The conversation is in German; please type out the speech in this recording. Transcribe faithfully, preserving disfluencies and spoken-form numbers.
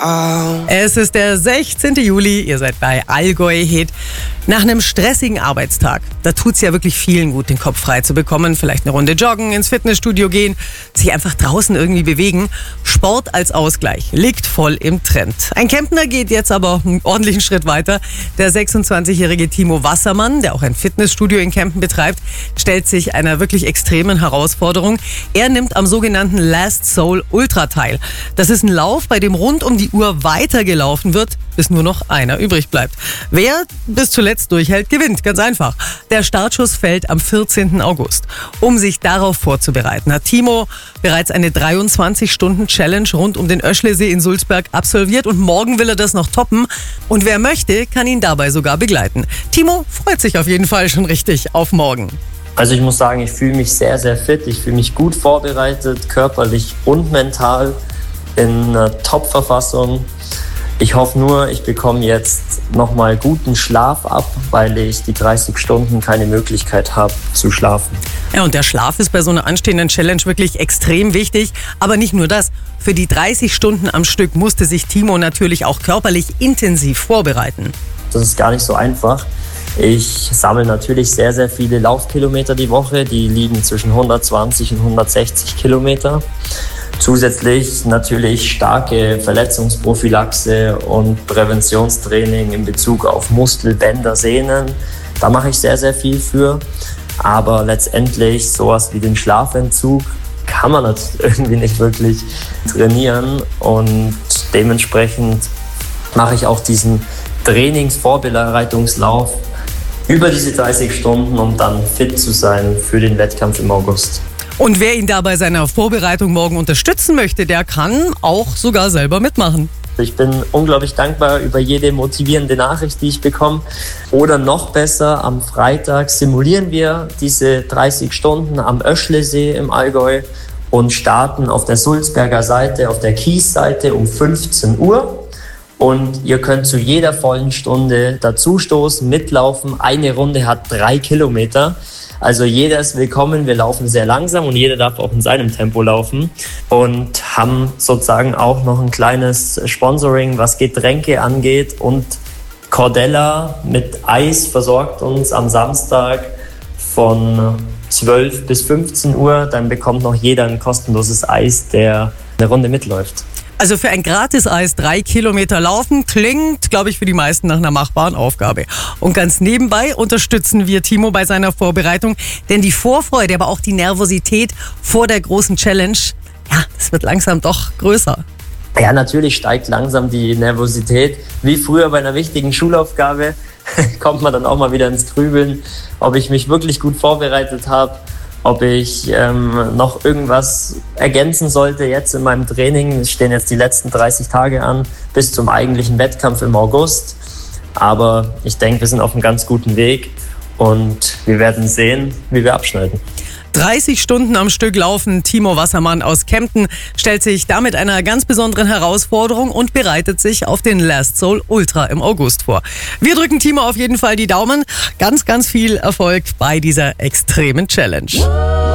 Es ist der sechzehnten Juli, ihr seid bei Allgäu Hit. Nach einem stressigen Arbeitstag, da tut es ja wirklich vielen gut, den Kopf frei zu bekommen. Vielleicht eine Runde joggen, ins Fitnessstudio gehen, sich einfach draußen irgendwie bewegen. Sport als Ausgleich liegt voll im Trend. Ein Kemptner geht jetzt aber einen ordentlichen Schritt weiter. Der sechsundzwanzigjährige Timo Wassermann, der auch ein Fitnessstudio in Kempten betreibt, stellt sich einer wirklich extremen Herausforderung. Er nimmt am sogenannten Last Soul Ultra teil. Das ist ein Lauf, bei dem rund um die Uhr weitergelaufen wird, bis nur noch einer übrig bleibt. Wer bis zuletzt durchhält, gewinnt. Ganz einfach. Der Startschuss fällt am vierzehnten August. Um sich darauf vorzubereiten, hat Timo bereits eine dreiundzwanzig-Stunden-Challenge rund um den Öschlesee in Sulzberg absolviert und morgen will er das noch toppen. Und wer möchte, kann ihn dabei sogar begleiten. Timo freut sich auf jeden Fall schon richtig auf morgen. Also ich muss sagen, ich fühle mich sehr, sehr fit. Ich fühle mich gut vorbereitet, körperlich und mental in einer Top-Verfassung. Ich hoffe nur, ich bekomme jetzt nochmal guten Schlaf ab, weil ich die dreißig Stunden keine Möglichkeit habe zu schlafen. Ja, und der Schlaf ist bei so einer anstehenden Challenge wirklich extrem wichtig. Aber nicht nur das. Für die dreißig Stunden am Stück musste sich Timo natürlich auch körperlich intensiv vorbereiten. Das ist gar nicht so einfach. Ich sammle natürlich sehr, sehr viele Laufkilometer die Woche. Die liegen zwischen hundertzwanzig und hundertsechzig Kilometer. Zusätzlich natürlich starke Verletzungsprophylaxe und Präventionstraining in Bezug auf Muskel, Bänder, Sehnen. Da mache ich sehr, sehr viel für. Aber letztendlich sowas wie den Schlafentzug kann man irgendwie nicht wirklich trainieren. Und dementsprechend mache ich auch diesen Trainingsvorbereitungslauf über diese dreißig Stunden, um dann fit zu sein für den Wettkampf im August. Und wer ihn da bei seiner Vorbereitung morgen unterstützen möchte, der kann auch sogar selber mitmachen. Ich bin unglaublich dankbar über jede motivierende Nachricht, die ich bekomme. Oder noch besser, am Freitag simulieren wir diese dreißig Stunden am Öschlesee im Allgäu und starten auf der Sulzberger Seite, auf der Kies-Seite um fünfzehn Uhr. Und ihr könnt zu jeder vollen Stunde dazustoßen, mitlaufen. Eine Runde hat drei Kilometer. Also jeder ist willkommen, wir laufen sehr langsam und jeder darf auch in seinem Tempo laufen und haben sozusagen auch noch ein kleines Sponsoring, was Getränke angeht, und Cordella mit Eis versorgt uns am Samstag von zwölf bis fünfzehn Uhr. Dann bekommt noch jeder ein kostenloses Eis, der eine Runde mitläuft. Also für ein Gratis-Eis drei Kilometer laufen klingt, glaube ich, für die meisten nach einer machbaren Aufgabe. Und ganz nebenbei unterstützen wir Timo bei seiner Vorbereitung, denn die Vorfreude, aber auch die Nervosität vor der großen Challenge, ja, das wird langsam doch größer. Ja, natürlich steigt langsam die Nervosität. Wie früher bei einer wichtigen Schulaufgabe kommt man dann auch mal wieder ins Grübeln, ob ich mich wirklich gut vorbereitet habe, ob ich ähm, noch irgendwas ergänzen sollte jetzt in meinem Training. Es stehen jetzt die letzten dreißig Tage an, bis zum eigentlichen Wettkampf im August. Aber ich denke, wir sind auf einem ganz guten Weg und wir werden sehen, wie wir abschneiden. dreißig Stunden am Stück laufen. Timo Wassermann aus Kempten stellt sich damit einer ganz besonderen Herausforderung und bereitet sich auf den Last Soul Ultra im August vor. Wir drücken Timo auf jeden Fall die Daumen. Ganz, ganz viel Erfolg bei dieser extremen Challenge.